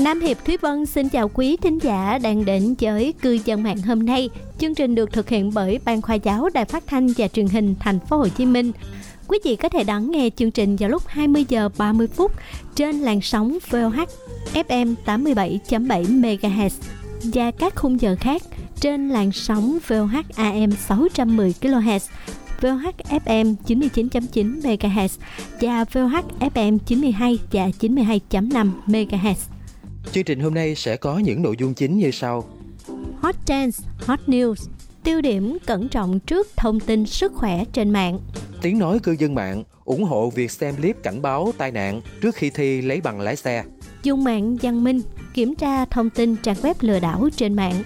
Nam Hiệp Thúy Vân xin chào quý thính giả đang đến với Cư dân mạng hôm nay. Chương trình được thực hiện bởi Ban Khoa giáo Đài Phát thanh và Truyền hình Thành phố Hồ Chí Minh. Quý vị có thể đón nghe chương trình vào lúc 20 giờ 30 phút trên làn sóng VOH FM 87.7 MHz và các khung giờ khác trên làn sóng VOH AM 610 kHz, VOH FM 99.9 MHz và VOH FM 92 và 92.5 MHz. Chương trình hôm nay sẽ có những nội dung chính như sau. Hot Trends, Hot News, tiêu điểm cẩn trọng trước thông tin sức khỏe trên mạng. Tiếng nói cư dân mạng ủng hộ việc xem clip cảnh báo tai nạn trước khi thi lấy bằng lái xe. Dùng mạng văn minh, kiểm tra thông tin trang web lừa đảo trên mạng.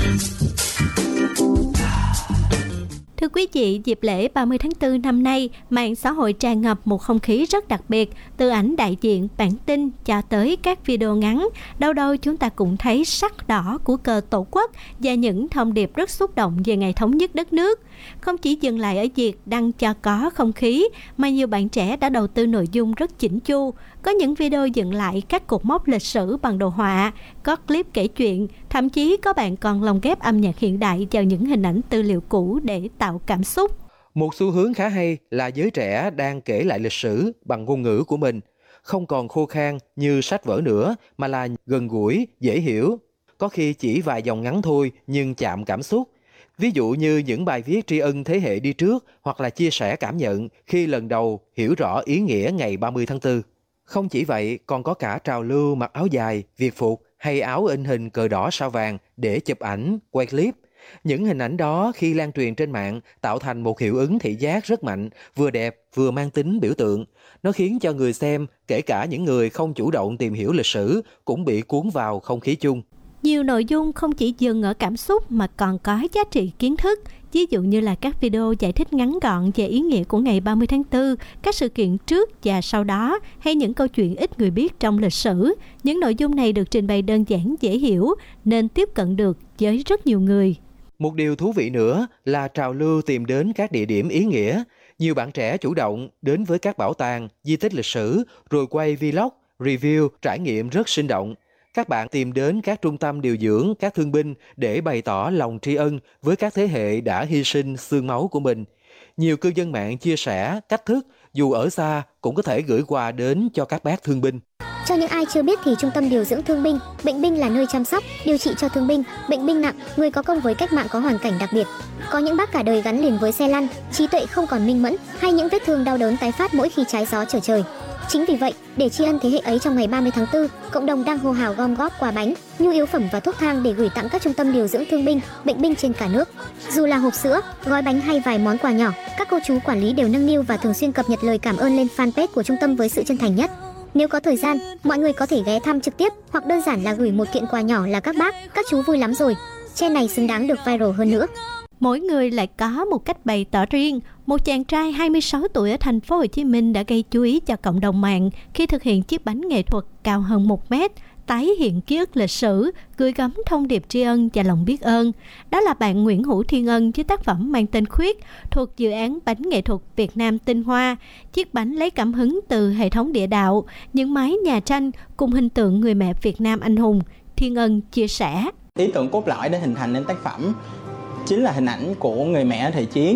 Thưa quý vị, dịp lễ 30 tháng 4 năm nay, mạng xã hội tràn ngập một không khí rất đặc biệt, từ ảnh đại diện, bản tin cho tới các video ngắn. Đâu đâu chúng ta cũng thấy sắc đỏ của cờ Tổ quốc và những thông điệp rất xúc động về ngày thống nhất đất nước. Không chỉ dừng lại ở việc đăng cho có không khí, mà nhiều bạn trẻ đã đầu tư nội dung rất chỉnh chu. Có những video dựng lại các cột mốc lịch sử bằng đồ họa, có clip kể chuyện, thậm chí có bạn còn lồng ghép âm nhạc hiện đại vào những hình ảnh tư liệu cũ để tạo cảm xúc. Một xu hướng khá hay là giới trẻ đang kể lại lịch sử bằng ngôn ngữ của mình, không còn khô khan như sách vở nữa mà là gần gũi, dễ hiểu. Có khi chỉ vài dòng ngắn thôi nhưng chạm cảm xúc. Ví dụ như những bài viết tri ân thế hệ đi trước hoặc là chia sẻ cảm nhận khi lần đầu hiểu rõ ý nghĩa ngày 30 tháng 4. Không chỉ vậy, còn có cả trào lưu mặc áo dài, việt phục hay áo in hình cờ đỏ sao vàng để chụp ảnh, quay clip. Những hình ảnh đó khi lan truyền trên mạng tạo thành một hiệu ứng thị giác rất mạnh, vừa đẹp vừa mang tính biểu tượng. Nó khiến cho người xem, kể cả những người không chủ động tìm hiểu lịch sử, cũng bị cuốn vào không khí chung. Nhiều nội dung không chỉ dừng ở cảm xúc mà còn có giá trị kiến thức. Ví dụ như là các video giải thích ngắn gọn về ý nghĩa của ngày 30 tháng 4, các sự kiện trước và sau đó, hay những câu chuyện ít người biết trong lịch sử. Những nội dung này được trình bày đơn giản dễ hiểu nên tiếp cận được với rất nhiều người. Một điều thú vị nữa là trào lưu tìm đến các địa điểm ý nghĩa. Nhiều bạn trẻ chủ động đến với các bảo tàng, di tích lịch sử, rồi quay vlog, review, trải nghiệm rất sinh động. Các bạn tìm đến các trung tâm điều dưỡng, các thương binh để bày tỏ lòng tri ân với các thế hệ đã hy sinh xương máu của mình. Nhiều cư dân mạng chia sẻ cách thức dù ở xa cũng có thể gửi quà đến cho các bác thương binh. Cho những ai chưa biết thì Trung tâm Điều dưỡng Thương binh, Bệnh binh là nơi chăm sóc, điều trị cho thương binh, bệnh binh nặng, người có công với cách mạng có hoàn cảnh đặc biệt. Có những bác cả đời gắn liền với xe lăn, trí tuệ không còn minh mẫn, hay những vết thương đau đớn tái phát mỗi khi trái gió trở trời. Chính vì vậy, để tri ân thế hệ ấy trong ngày 30 tháng 4, cộng đồng đang hô hào gom góp quà bánh, nhu yếu phẩm và thuốc thang để gửi tặng các trung tâm điều dưỡng thương binh, bệnh binh trên cả nước. Dù là hộp sữa, gói bánh hay vài món quà nhỏ, các cô chú quản lý đều nâng niu và thường xuyên cập nhật lời cảm ơn lên fanpage của trung tâm với sự chân thành nhất. Nếu có thời gian, mọi người có thể ghé thăm trực tiếp hoặc đơn giản là gửi một kiện quà nhỏ là các bác, các chú vui lắm rồi. Trend này xứng đáng được viral hơn nữa. Mỗi người lại có một cách bày tỏ riêng. Một chàng trai 26 tuổi ở thành phố Hồ Chí Minh đã gây chú ý cho cộng đồng mạng khi thực hiện chiếc bánh nghệ thuật cao hơn 1 mét, tái hiện ký ức lịch sử, gửi gắm thông điệp tri ân và lòng biết ơn. Đó là bạn Nguyễn Hữu Thiên Ân với tác phẩm mang tên Khuyết thuộc dự án bánh nghệ thuật Việt Nam Tinh Hoa. Chiếc bánh lấy cảm hứng từ hệ thống địa đạo, những mái nhà tranh cùng hình tượng người mẹ Việt Nam anh hùng. Thiên Ân chia sẻ. Ý tưởng cốt lõi để hình thành nên tác phẩm chính là hình ảnh của người mẹ ở thời chiến,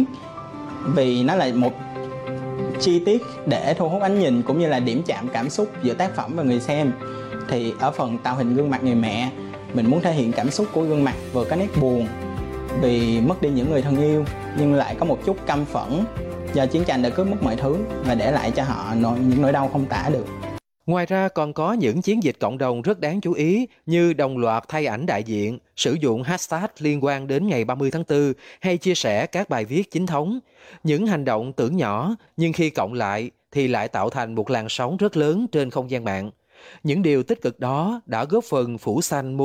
vì nó là một chi tiết để thu hút ánh nhìn cũng như là điểm chạm cảm xúc giữa tác phẩm và người xem. Thì ở phần tạo hình gương mặt người mẹ, mình muốn thể hiện cảm xúc của gương mặt vừa có nét buồn vì mất đi những người thân yêu, nhưng lại có một chút căm phẫn do chiến tranh đã cướp mất mọi thứ và để lại cho họ những nỗi đau không tả được. Ngoài ra còn có những chiến dịch cộng đồng rất đáng chú ý như đồng loạt thay ảnh đại diện, sử dụng hashtag liên quan đến ngày 30 tháng 4 hay chia sẻ các bài viết chính thống. Những hành động tưởng nhỏ nhưng khi cộng lại thì lại tạo thành một làn sóng rất lớn trên không gian mạng. Những điều tích cực đó đã góp phần phủ xanh